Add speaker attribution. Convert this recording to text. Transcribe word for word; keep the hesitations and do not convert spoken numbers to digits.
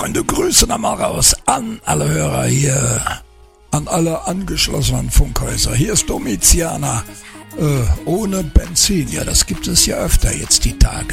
Speaker 1: Freunde, Grüße nochmal raus an alle Hörer hier, an alle angeschlossenen Funkhäuser. Hier ist Domiziana, äh, ohne Benzin. Ja, das gibt es ja öfter jetzt die Tage.